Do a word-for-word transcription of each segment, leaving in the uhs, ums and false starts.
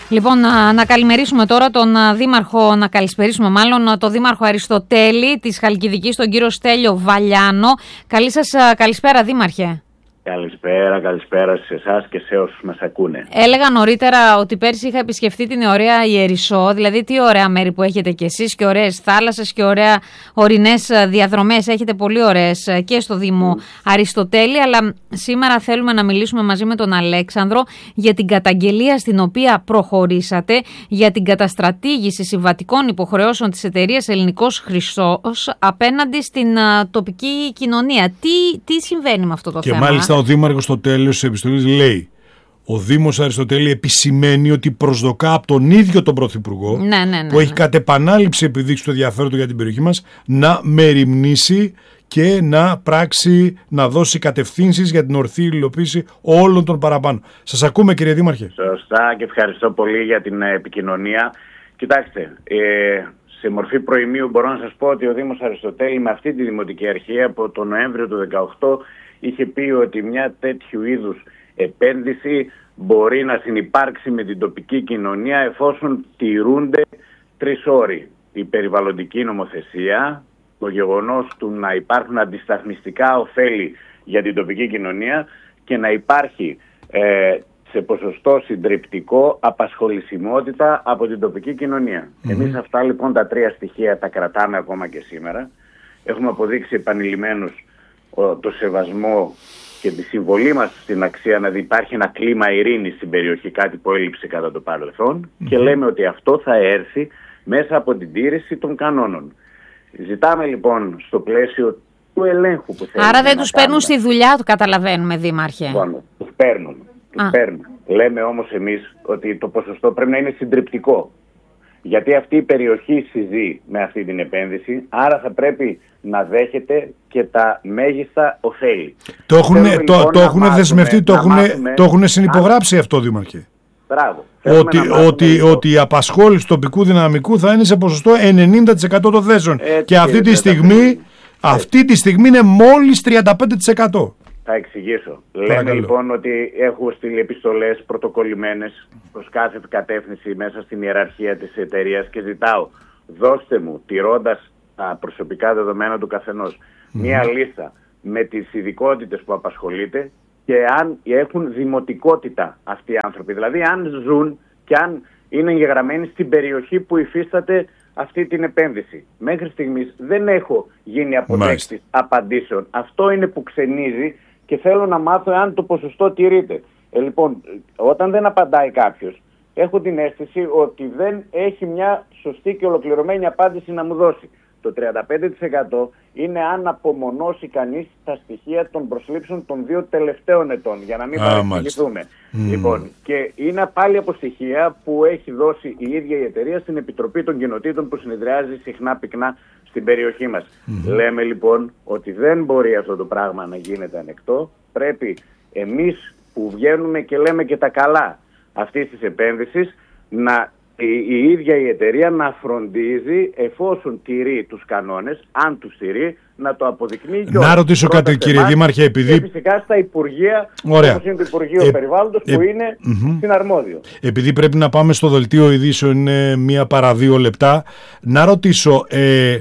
Λοιπόν, να, να καλημερίσουμε τώρα τον Δήμαρχο, να καλησπερίσουμε μάλλον τον Δήμαρχο Αριστοτέλη της Χαλκιδικής, τον κύριο Στέλιο Βαλιάνο. Καλή σας καλησπέρα, Δήμαρχε. Καλησπέρα, καλησπέρα σε εσάς και σε όσους μας ακούνε. Έλεγα νωρίτερα ότι πέρσι είχα επισκεφτεί την ωραία Ιερισσό, δηλαδή τι ωραία μέρη που έχετε κι εσείς και ωραίες θάλασσες και ωραία ορεινές διαδρομές. Έχετε πολύ ωραίες και στο Δήμο mm. Αριστοτέλη, αλλά σήμερα θέλουμε να μιλήσουμε μαζί με τον Αλέξανδρο για την καταγγελία στην οποία προχωρήσατε για την καταστρατήγηση συμβατικών υποχρεώσεων της εταιρείας Ελληνικός Χρυσός απέναντι στην uh, τοπική κοινωνία. Τι, τι συμβαίνει με αυτό το και θέμα? Μάλιστα, ο Δήμαρχος στο τέλος της επιστολής λέει: ο Δήμος Αριστοτέλη επισημαίνει ότι προσδοκά από τον ίδιο τον Πρωθυπουργό, ναι, ναι, ναι, που έχει ναι. κατ' επανάληψη επιδείξει το ενδιαφέρον του για την περιοχή μας, να μεριμνήσει και να πράξει, να δώσει κατευθύνσεις για την ορθή υλοποίηση όλων των παραπάνω. Σας ακούμε, κύριε Δήμαρχε. Σωστά, και ευχαριστώ πολύ για την επικοινωνία. Κοιτάξτε, ε, σε μορφή προημίου μπορώ να σας πω ότι ο Δήμος Αριστοτέλη με αυτή τη Δημοτική Αρχή από τον Νοέμβριο του δύο χιλιάδες δεκαοκτώ είχε πει ότι μια τέτοιου είδους επένδυση μπορεί να συνυπάρξει με την τοπική κοινωνία εφόσον τηρούνται τρεις όροι. Η περιβαλλοντική νομοθεσία, το γεγονός του να υπάρχουν αντισταθμιστικά ωφέλη για την τοπική κοινωνία και να υπάρχει ε, σε ποσοστό συντριπτικό απασχολησιμότητα από την τοπική κοινωνία. Mm-hmm. Εμείς αυτά λοιπόν τα τρία στοιχεία τα κρατάμε ακόμα και σήμερα. Έχουμε αποδείξει επανειλημμένως το σεβασμό και τη συμβολή μας στην αξία να υπάρχει ένα κλίμα ειρήνης στην περιοχή, κάτι που έλειψε κατά το παρελθόν, mm-hmm. και λέμε ότι αυτό θα έρθει μέσα από την τήρηση των κανόνων. Ζητάμε λοιπόν στο πλαίσιο του ελέγχου που θέλουμε. Άρα δεν να τους κάνουμε. παίρνουν στη δουλειά του, καταλαβαίνουμε, Δήμαρχε. Λοιπόν, τους παίρνουν. Τους παίρνουν. Λέμε όμως εμείς ότι το ποσοστό πρέπει να είναι συντριπτικό. Γιατί αυτή η περιοχή συζεί με αυτή την επένδυση, άρα θα πρέπει να δέχεται και τα μέγιστα ωφέλη. Το έχουν λοιπόν δεσμευτεί, το έχουν συνυπογράψει αν... αυτό, Δήμαρχε. Μπράβο. Ότι, ότι, ότι η απασχόληση τοπικού δυναμικού θα είναι σε ποσοστό ενενήντα τοις εκατό των θέσεων. Έτσι, και αυτή τη, στιγμή, αυτή τη στιγμή είναι μόλις τριάντα πέντε τοις εκατό. Θα εξηγήσω. Παρακαλώ. Λέμε λοιπόν ότι έχω στείλει επιστολές πρωτοκολλημένες προς κάθε κατεύθυνση μέσα στην ιεραρχία της εταιρείας και ζητάω, δώστε μου, τηρώντας τα προσωπικά δεδομένα του καθενός, mm. μία λίστα με τις ειδικότητες που απασχολείται και αν έχουν δημοτικότητα αυτοί οι άνθρωποι. Δηλαδή αν ζουν και αν είναι εγγεγραμμένοι στην περιοχή που υφίσταται αυτή την επένδυση. Μέχρι στιγμής δεν έχω γίνει αποδέκτης απαντήσεων. Αυτό είναι που ξενίζει και θέλω να μάθω αν το ποσοστό τηρείται. Ε, λοιπόν, όταν δεν απαντάει κάποιος, έχω την αίσθηση ότι δεν έχει μια σωστή και ολοκληρωμένη απάντηση να μου δώσει. Το τριάντα πέντε τοις εκατό είναι αν απομονώσει κανείς τα στοιχεία των προσλήψεων των δύο τελευταίων ετών, για να μην παρεξηγηθούμε. Mm. Λοιπόν, και είναι πάλι από στοιχεία που έχει δώσει η ίδια η εταιρεία στην Επιτροπή των Κοινοτήτων που συνεδριάζει συχνά πυκνά στην περιοχή μας. Mm. Λέμε λοιπόν ότι δεν μπορεί αυτό το πράγμα να γίνεται ανεκτό. Πρέπει εμείς που βγαίνουμε και λέμε και τα καλά αυτής της επένδυσης να... Η, η ίδια η εταιρεία να φροντίζει, εφόσον τηρεί τους κανόνες, αν τους τηρεί, να το αποδεικνύει και να ρωτήσω κάτι, κύριε Δήμαρχε, επειδή... Και φυσικά στα Υπουργεία, Ωραία. όπως είναι το Υπουργείο ε, Περιβάλλοντος, ε, που είναι mm-hmm. συναρμόδιο. Επειδή πρέπει να πάμε στο δελτίο ειδήσεων, είναι μία παρά δύο λεπτά, να ρωτήσω, ε,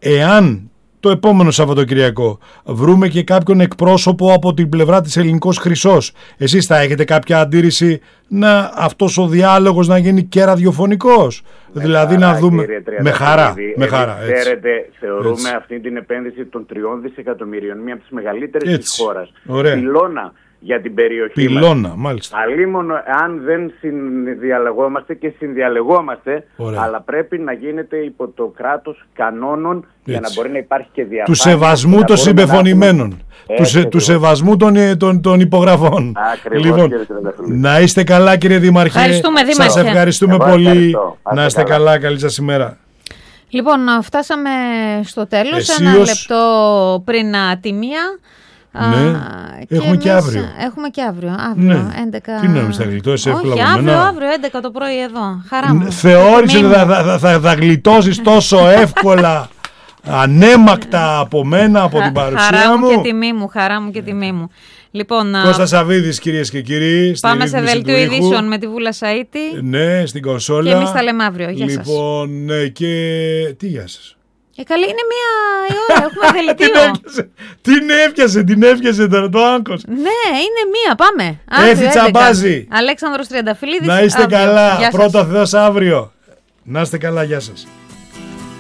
εάν το επόμενο Σαββατοκυριακό βρούμε και κάποιον εκπρόσωπο από την πλευρά της Ελληνικός Χρυσός, εσείς θα έχετε κάποια αντίρρηση να αυτός ο διάλογος να γίνει και ραδιοφωνικός? Με δηλαδή χαρά, να δούμε με χαρά, με χαρά έτσι. Ξέρετε, θεωρούμε έτσι. αυτή την επένδυση των τριών δισεκατομμυρίων μία από τις μεγαλύτερες της χώρας, πυλώνα για την περιοχή Πυλώνα, μας. Μάλιστα. Αλίμονο αν δεν συνδιαλεγόμαστε και συνδιαλεγόμαστε, Ωραία. αλλά πρέπει να γίνεται υπό το κράτος κανόνων έτσι. για να μπορεί να υπάρχει και διαφάνεια. Του σεβασμού των συμπεφωνημένων. Του, σε, του σεβασμού των, των, των υπογραφών. Ακριβώς, λοιπόν, να είστε καλά, κύριε Δήμαρχε. Ευχαριστούμε, Δήμαρχε. Σας ευχαριστούμε Εγώ πολύ. ευχαριστώ. Να είστε καλά. καλά, καλή σας ημέρα. Λοιπόν, φτάσαμε στο τέλος, Εσύ ένα ως... λεπτό πριν τη μία. Ναι. Α, και έχουμε και αύριο. Έχουμε και αύριο. Αύριο ναι. έντεκα... Τι νόημα θα γλιτώσεις εύκολα? Όχι, αύριο, μένα... αύριο έντεκα το πρωί εδώ. Χαρά μου. Θεώρησε ότι θα, θα, θα, θα γλιτώσεις τόσο εύκολα, ανέμακτα από μένα, από την παρουσία χαρά μου. Χαρά μου και τιμή μου, χαρά μου και τιμή μου. Λοιπόν, Κώστας Σαββίδης, κυρίες και κύριοι. Πάμε σε δελτίο ειδήσεων με τη Βούλα Σαΐτη. Ναι, στην κονσόλα. Και εμείς τα λέμε αύριο. Γεια σας. Λοιπόν, ναι, και τι γεια σας. Ε, καλή, είναι μία η ώρα, έχουμε δελτίο. την, έπιασε, την έπιασε, την έπιασε τώρα το άγχος. Ναι, είναι μία, πάμε. Έφη Τσαμπάζη. Αλέξανδρος Τριανταφυλλίδης. Να είστε αύριο. καλά, πρώτο Θεός αύριο. Να είστε καλά, γεια σας.